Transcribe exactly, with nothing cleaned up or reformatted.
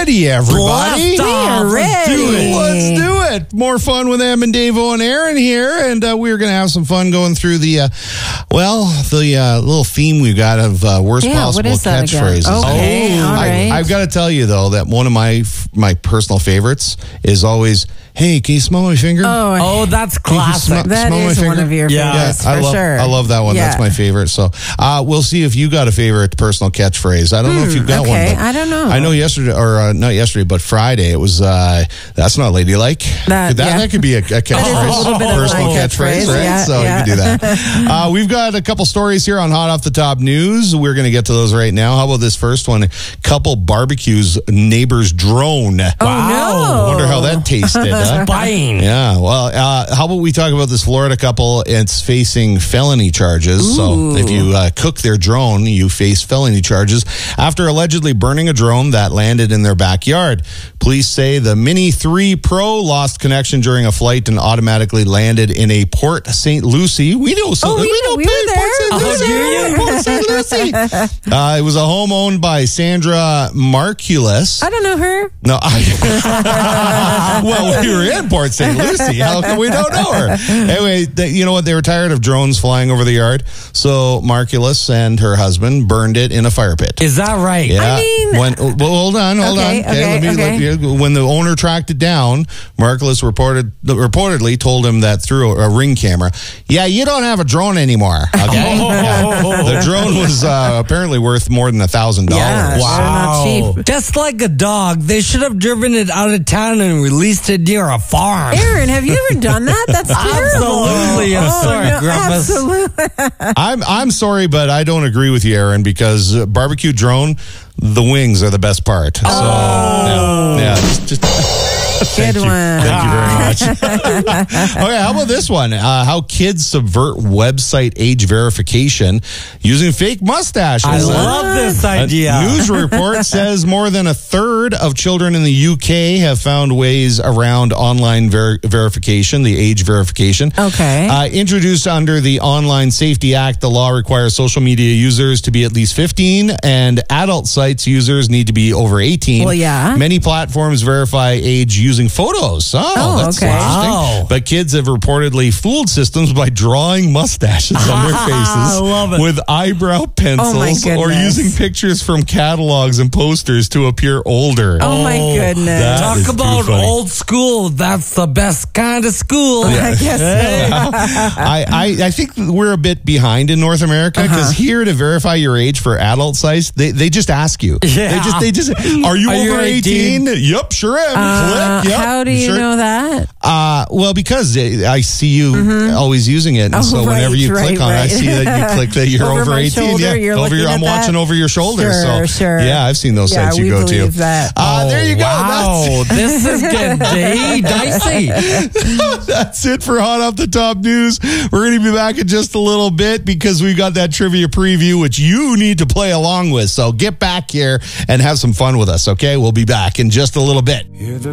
ready, everybody. Blast off. We're Let's do ready. it. Let's do it. More fun with Em and Davo and Aaron here, and uh, we're going to have some fun going through the, uh, well, the uh, little theme we've got of uh, worst Yeah, possible what is that again? catchphrases. Okay, all right. I, I've got to tell you though that one of my my personal favorites is always, "Hey, can you smell my finger?" Oh, Oh, that's Can you classic. smell- that smell my is one finger? of your Yeah. favorites, I for love, sure. I love that one. Yeah. That's my favorite. So uh, we'll see if you got a favorite personal catchphrase. I don't know if you've got okay, one. but I don't know. I know yesterday, or uh, not yesterday, but Friday, it was, uh, that's not ladylike. That- that, yeah. that could be a, a catchphrase. a little bit of personal a catchphrase, catchphrase, right? yeah, so yeah. you can do that. uh, we've got a couple stories here on Hot Off the Top News. We're going to get to those right now. How about this first one? Couple barbecues neighbor's drone. Oh, no. Wonder how that tasted. huh? Spying. Yeah, well, uh, how about we talk about this Florida couple? It's facing felony charges. So if you uh, cook their drone, you face felony charges after allegedly burning a drone that landed in their backyard. Police say the Mini three Pro lost connection during a flight and automatically landed in a Port Saint Lucie. We know so Oh, we know. We were there. Port Saint We were Lucie. there. Port Saint Lucie. Uh, it was a home owned by Sandra Marculus. I don't know her. No, I. Well, we were in Port Saint Lucie. How come we don't know her? Anyway, they, you know what? They were tired of drones flying over the yard, so Marculus and her husband burned it in a fire pit. Is that right? Yeah. I mean- when, well, hold on, hold Okay, on. okay, let me, okay. let me- when the owner tracked it down, Marculus reported reportedly told him that through a, a ring camera, "Yeah, you don't have a drone anymore." Okay. Yeah. The drone was uh, apparently worth more than a thousand Yeah, dollars. sure, not cheap. Just like a dog, they should have driven it out of town and released it near a farm. Aaron, have you ever done that? That's terrible. Absolutely. I'm Oh, sorry, no, Grumpus. absolutely. I'm I'm sorry, but I don't agree with you, Aaron, because uh, barbecue drone, the wings are the best part. So, yeah, yeah, just, just thank Good you. one. Thank you very much. Okay, how about this one? Uh, how kids subvert website age verification using fake mustaches. I love this A idea. news report says more than a third of children in the U K have found ways around online ver- verification, the age verification. Okay. Uh, introduced under the Online Safety Act, the law requires social media users to be at least fifteen, and adult sites users need to be over eighteen. Well, yeah. Many platforms verify age using photos. Oh, Oh, that's okay. interesting. Wow. But kids have reportedly fooled systems by drawing mustaches on their faces I love it. with eyebrow pencils Oh, my or goodness. using pictures from catalogs and posters to appear older. Oh, my goodness. that- Talk is too about funny. old school. That's the best kind of school. I guess so. I, I, I think we're a bit behind in North America because Uh-huh. here to verify your age for adult size, they, they just ask you. Yeah. They just they just are you Are you over eighteen? Yep, sure am. Uh, Click. Yep. how do you sure. know that? Uh, well, because I see you always using it, and Oh, so whenever right, you right, click on it, I right. see that you click that you're Over over my eighteen. shoulder, yeah, you're over your, looking I'm at watching that? over your shoulder. Sure, so sure. yeah, I've seen those Yeah, sites you we go to. believe that. Uh, there you go. Wow, this is getting day dicey. That's, that's it for Hot Off the Top News. We're going to be back in just a little bit because we've got that trivia preview, which you need to play along with. So get back here and have some fun with us, okay? We'll be back in just a little bit. Hear the